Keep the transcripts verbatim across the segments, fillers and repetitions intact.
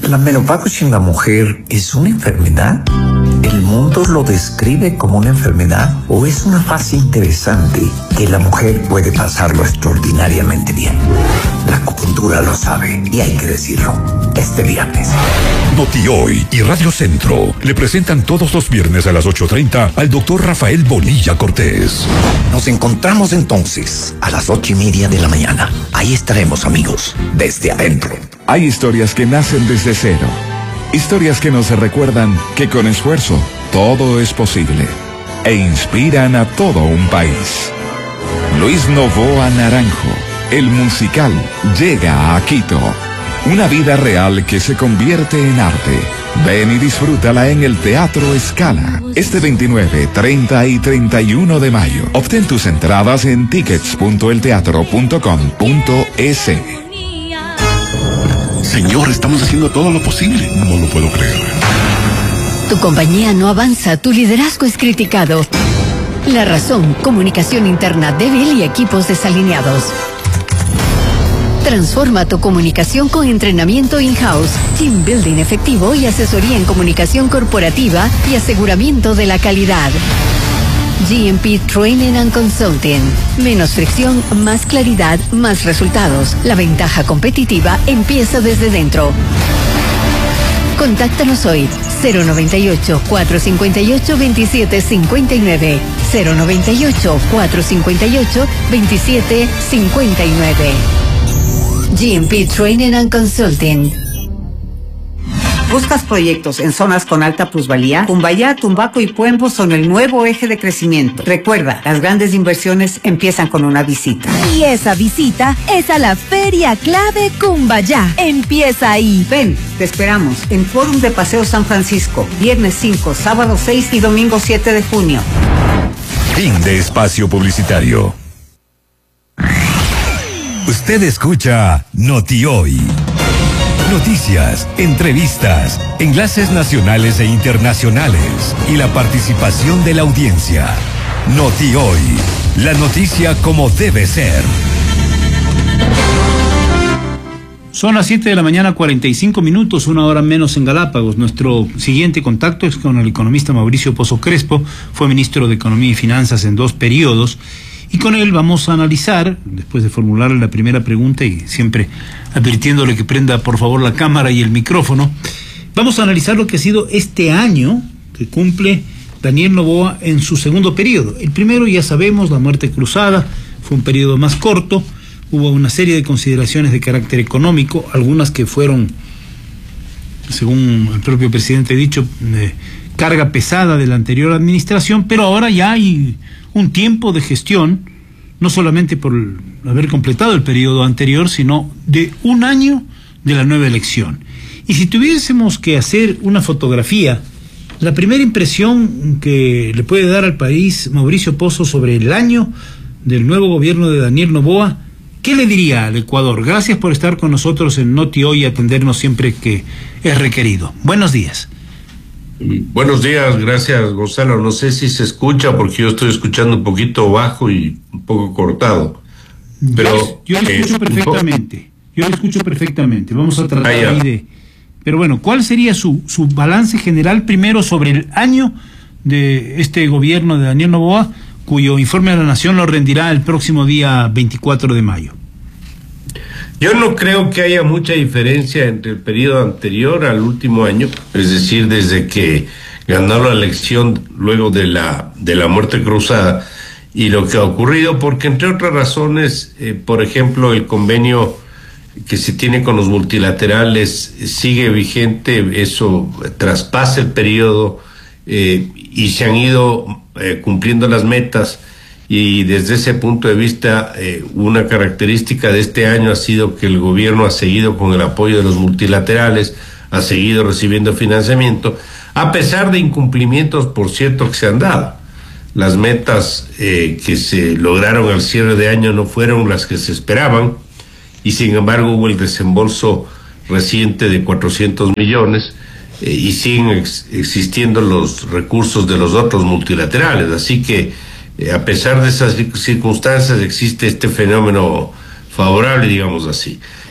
¿La menopausia en la mujer es una enfermedad? ¿El mundo lo describe como una enfermedad o es una fase interesante que la mujer puede pasarlo extraordinariamente bien? La acupuntura lo sabe y hay que decirlo este viernes. Notioy y Radio Centro le presentan todos los viernes a las ocho treinta al doctor Rafael Bonilla Cortés. Nos encontramos entonces a las ocho y media de la mañana. Ahí estaremos, amigos, desde adentro. Hay historias que nacen desde cero. Historias que nos recuerdan que con esfuerzo todo es posible. E inspiran a todo un país. Luis Novoa Naranjo, el musical, llega a Quito. Una vida real que se convierte en arte. Ven y disfrútala en el Teatro Scala. Este veintinueve, treinta y treinta y uno de mayo. Obtén tus entradas en tickets punto el teatro punto com punto es. Señor, estamos haciendo todo lo posible. No lo puedo creer. Tu compañía no avanza, tu liderazgo es criticado. La razón, comunicación interna débil y equipos desalineados. Transforma tu comunicación con entrenamiento in-house, team building efectivo y asesoría en comunicación corporativa y aseguramiento de la calidad. G M P Training and Consulting. Menos fricción, más claridad, más resultados. La ventaja competitiva empieza desde dentro. Contáctanos hoy. cero noventa y ocho, cuatrocientos cincuenta y ocho, veintisiete cincuenta y nueve. cero noventa y ocho, cuatrocientos cincuenta y ocho, veintisiete cincuenta y nueve. G M P Training and Consulting. ¿Buscas proyectos en zonas con alta plusvalía? Cumbayá, Tumbaco y Puembo son el nuevo eje de crecimiento. Recuerda, las grandes inversiones empiezan con una visita. Y esa visita es a la Feria Clave Cumbayá. Empieza ahí. Ven, te esperamos en Fórum de Paseo San Francisco, viernes cinco, sábado seis y domingo siete de junio. Fin de espacio publicitario. Usted escucha Notioy. Noticias, entrevistas, enlaces nacionales e internacionales y la participación de la audiencia. Notioy, la noticia como debe ser. Son las siete de la mañana, cuarenta y cinco minutos, una hora menos en Galápagos. Nuestro siguiente contacto es con el economista Mauricio Pozo Crespo, fue ministro de Economía y Finanzas en dos periodos. Y con él vamos a analizar, después de formularle la primera pregunta y siempre advirtiéndole que prenda por favor la cámara y el micrófono, vamos a analizar lo que ha sido este año que cumple Daniel Noboa en su segundo periodo. El primero, ya sabemos, la muerte cruzada, fue un periodo más corto, hubo una serie de consideraciones de carácter económico, algunas que fueron, según el propio presidente ha dicho, eh, carga pesada de la anterior administración, pero ahora ya hay un tiempo de gestión, no solamente por haber completado el periodo anterior, sino de un año de la nueva elección. Y si tuviésemos que hacer una fotografía, la primera impresión que le puede dar al país Mauricio Pozo sobre el año del nuevo gobierno de Daniel Noboa, ¿qué le diría al Ecuador? Gracias por estar con nosotros en Notioy y atendernos siempre que es requerido. Buenos días. Buenos días, gracias Gonzalo. No sé si se escucha porque yo estoy escuchando un poquito bajo y un poco cortado. Pero yo, yo lo escucho eh, perfectamente. Yo lo escucho perfectamente. Vamos a tratar ah, ahí de. Pero bueno, ¿cuál sería su su balance general primero sobre el año de este gobierno de Daniel Noboa, cuyo informe a la Nación lo rendirá el próximo día veinticuatro de mayo? Yo no creo que haya mucha diferencia entre el periodo anterior al último año, es decir, desde que ganó la elección luego de la de la muerte cruzada y lo que ha ocurrido, porque entre otras razones, eh, por ejemplo, el convenio que se tiene con los multilaterales sigue vigente, eso traspasa el periodo eh, y se han ido eh, cumpliendo las metas. Y desde ese punto de vista, eh, una característica de este año ha sido que el gobierno ha seguido con el apoyo de los multilaterales, ha seguido recibiendo financiamiento, a pesar de incumplimientos, por cierto, que se han dado. Las metas eh, que se lograron al cierre de año no fueron las que se esperaban, y sin embargo hubo el desembolso reciente de cuatrocientos millones, eh, y siguen ex existiendo los recursos de los otros multilaterales, así que a pesar de esas circunstancias existe este fenómeno favorable, digamos así.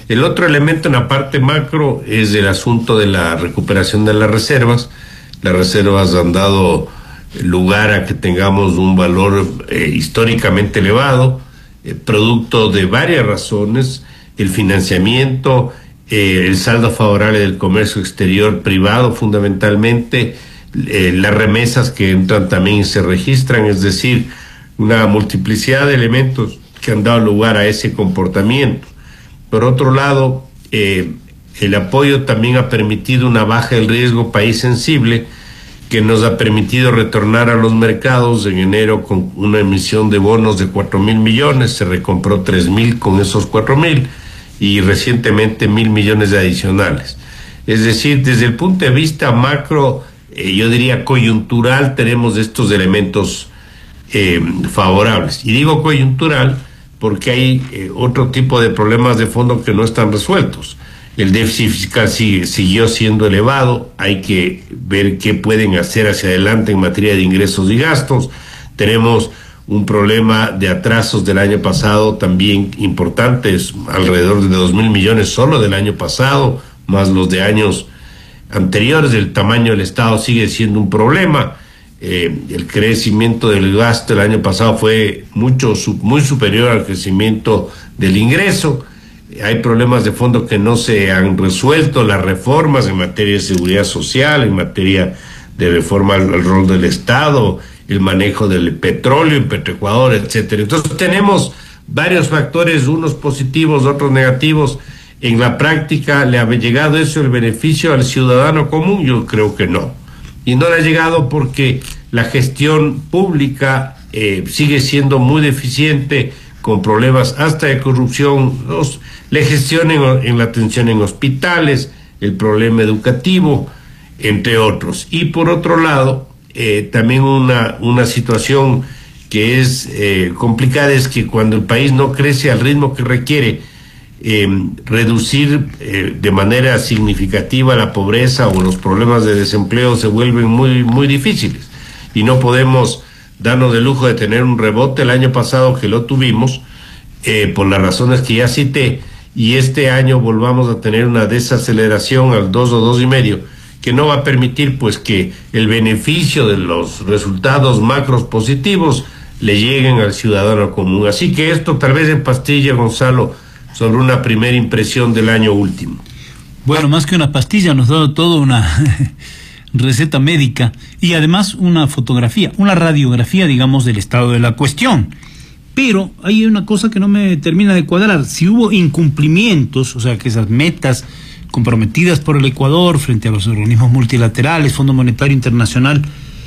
El otro elemento en la parte macro es el asunto de la recuperación de las reservas. Las reservas han dado lugar a que tengamos un valor eh, históricamente elevado, eh, producto de varias razones: el financiamiento, eh, el saldo favorable del comercio exterior privado fundamentalmente, eh, las remesas que entran también y se registran, es decir, una multiplicidad de elementos que han dado lugar a ese comportamiento. Por otro lado, eh, el apoyo también ha permitido una baja del riesgo país sensible, que nos ha permitido retornar a los mercados en enero con una emisión de bonos de cuatro mil millones, se recompró tres mil con esos cuatro mil y recientemente mil millones de adicionales. Es decir, desde el punto de vista macro, eh, yo diría coyuntural, tenemos estos elementos eh, favorables. Y digo coyuntural porque hay eh, otro tipo de problemas de fondo que no están resueltos. El déficit fiscal sigue, siguió siendo elevado, hay que ver qué pueden hacer hacia adelante en materia de ingresos y gastos. Tenemos un problema de atrasos del año pasado también importantes, alrededor de dos mil millones solo del año pasado, más los de años anteriores. El tamaño del Estado sigue siendo un problema. Eh, el crecimiento del gasto el año pasado fue mucho, muy superior al crecimiento del ingreso. Hay problemas de fondo que no se han resuelto, las reformas en materia de seguridad social, en materia de reforma al, al rol del Estado, el manejo del petróleo en Petroecuador, etcétera. Entonces tenemos varios factores, unos positivos, otros negativos. En la práctica, ¿le ha llegado eso el beneficio al ciudadano común? Yo creo que no. Y no le ha llegado porque la gestión pública eh, sigue siendo muy deficiente, con problemas hasta de corrupción, los, la gestión en, en la atención en hospitales, el problema educativo, entre otros. Y por otro lado, eh, también una, una situación que es eh, complicada es que cuando el país no crece al ritmo que requiere, eh, reducir eh, de manera significativa la pobreza o los problemas de desempleo se vuelven muy, muy difíciles. Y no podemos darnos el lujo de tener un rebote el año pasado, que lo tuvimos, eh, por las razones que ya cité, y este año volvamos a tener una desaceleración al dos o dos y medio, que no va a permitir pues que el beneficio de los resultados macros positivos le lleguen al ciudadano común. Así que esto tal vez en pastilla, Gonzalo, sobre una primera impresión del año último. Bueno, más que una pastilla, nos ha dado toda una receta médica y además una fotografía, una radiografía, digamos, del estado de la cuestión. Pero hay una cosa que no me termina de cuadrar. Si hubo incumplimientos, o sea, que esas metas comprometidas por el Ecuador frente a los organismos multilaterales, Fondo Monetario Internacional,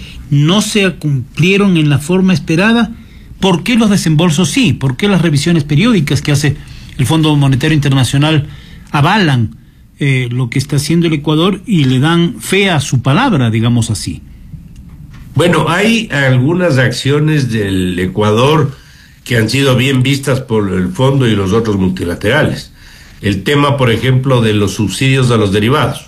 no se cumplieron en la forma esperada, ¿por qué los desembolsos sí? ¿Por qué las revisiones periódicas que hace el Fondo Monetario Internacional avalan eh, lo que está haciendo el Ecuador y le dan fe a su palabra, digamos así? Bueno, hay algunas acciones del Ecuador que han sido bien vistas por el fondo y los otros multilaterales. El tema, por ejemplo, de los subsidios a los derivados.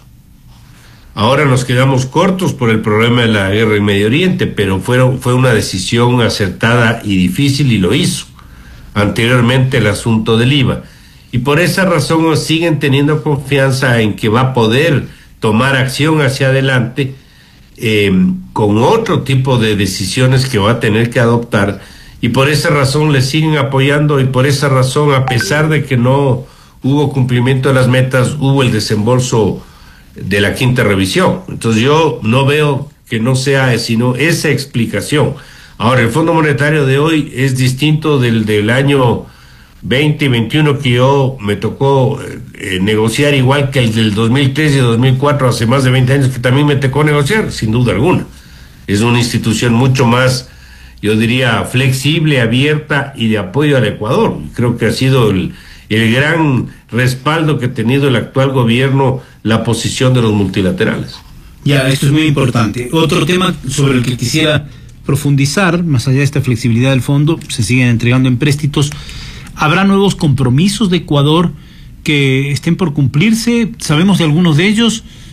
Ahora nos quedamos cortos por el problema de la guerra en Medio Oriente, pero fueron, fue una decisión acertada y difícil y lo hizo. Anteriormente el asunto del I V A. Y por esa razón siguen teniendo confianza en que va a poder tomar acción hacia adelante eh, con otro tipo de decisiones que va a tener que adoptar. Y por esa razón le siguen apoyando y por esa razón, a pesar de que no hubo cumplimiento de las metas, hubo el desembolso de la quinta revisión. Entonces yo no veo que no sea sino esa explicación. Ahora, el Fondo Monetario de hoy es distinto del del año veinte y veintiuno, que yo me tocó eh, negociar, igual que el del dos mil tres y dos mil cuatro, hace más de veinte años, que también me tocó negociar, sin duda alguna. Es una institución mucho más, yo diría, flexible, abierta y de apoyo al Ecuador. Creo que ha sido el, el gran respaldo que ha tenido el actual gobierno, la posición de los multilaterales. Ya, esto es muy importante. Otro tema sobre el que quisiera profundizar, más allá de esta flexibilidad del fondo, se siguen entregando empréstitos. ¿Habrá nuevos compromisos de Ecuador que estén por cumplirse? ¿Sabemos de algunos de ellos?